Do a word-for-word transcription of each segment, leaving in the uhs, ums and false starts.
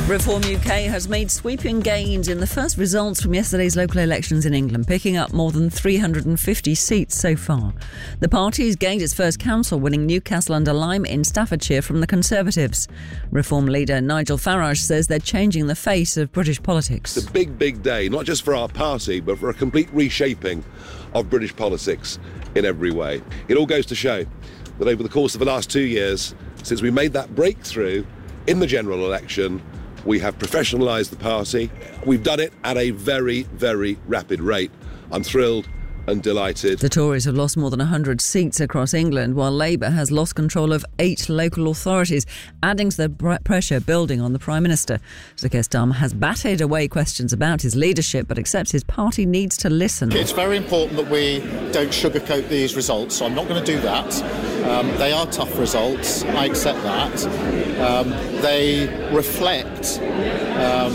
Reform U K has made sweeping gains in the first results from yesterday's local elections in England, picking up more than three hundred fifty seats so far. The party's gained its first council, winning Newcastle-under-Lyme in Staffordshire from the Conservatives. Reform leader Nigel Farage says they're changing the face of British politics. It's a big, big day, not just for our party, but for a complete reshaping of British politics in every way. It all goes to show that over the course of the last two years, since we made that breakthrough in the general election, we have professionalised the party. We've done it at a very, very rapid rate. I'm thrilled and delighted. The Tories have lost more than one hundred seats across England, while Labour has lost control of eight local authorities, adding to the pressure building on the Prime Minister. Sir Keir Starmer has batted away questions about his leadership, but accepts his party needs to listen. It's very important that we don't sugarcoat these results, so I'm not going to do that. Um, they are tough results, I accept that. Um, they reflect um,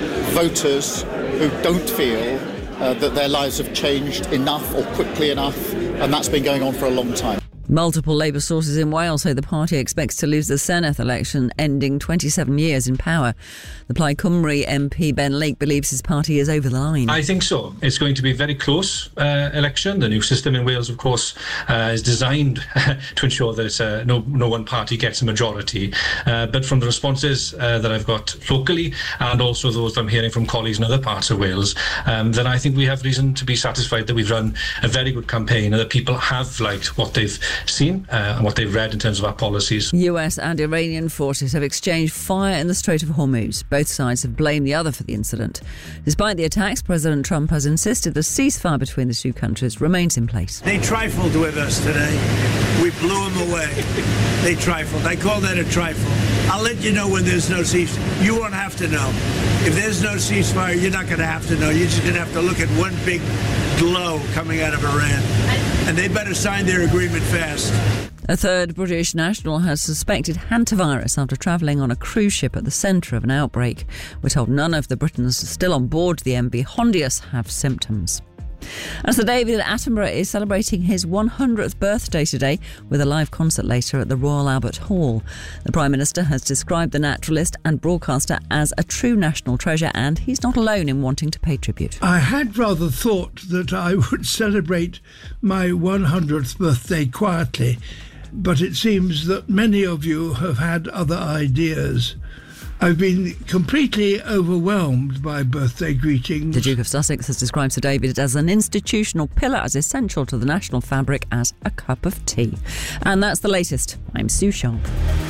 voters who don't feel Uh, that their lives have changed enough or quickly enough, and that's been going on for a long time. Multiple Labour sources in Wales say the party expects to lose the Senedd election, ending twenty-seven years in power. The Plaid Cymru M P Ben Lake believes his party is over the line. I think so. It's going to be a very close uh, election. The new system in Wales, of course, uh, is designed to ensure that uh, no, no one party gets a majority. Uh, but from the responses uh, that I've got locally, and also those that I'm hearing from colleagues in other parts of Wales, um, then I think we have reason to be satisfied that we've run a very good campaign and that people have liked what they've seen uh, and what they've read in terms of our policies. U S and Iranian forces have exchanged fire in the Strait of Hormuz. Both sides have blamed the other for the incident. Despite the attacks, President Trump has insisted the ceasefire between the two countries remains in place. They trifled with us today. We blew them away. They trifled. I call that a trifle. I'll let you know when there's no ceasefire. You won't have to know. If there's no ceasefire, you're not going to have to know. You're just going to have to look at one big glow coming out of Iran. And they better sign their agreement fast. A third British national has suspected hantavirus after travelling on a cruise ship at the centre of an outbreak. We're told none of the Britons still on board the M V Hondius have symptoms. And Sir David Attenborough is celebrating his one hundredth birthday today with a live concert later at the Royal Albert Hall. The Prime Minister has described the naturalist and broadcaster as a true national treasure, and he's not alone in wanting to pay tribute. I had rather thought that I would celebrate my one hundredth birthday quietly, but it seems that many of you have had other ideas. I've been completely overwhelmed by birthday greetings. The Duke of Sussex has described Sir David as an institutional pillar, as essential to the national fabric as a cup of tea. And that's the latest. I'm Sue Sharp.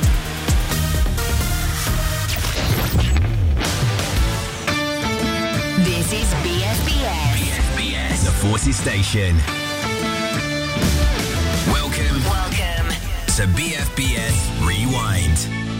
This is B F B S. B F B S, the Forces Station. Welcome. Welcome to B F B S Rewind.